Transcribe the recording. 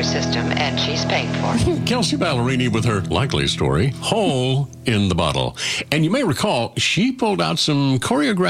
computer system, and she's paid for. Kelsey Ballerini with her likely story, Hole in the Bottle. And you may recall, she pulled out some choreographed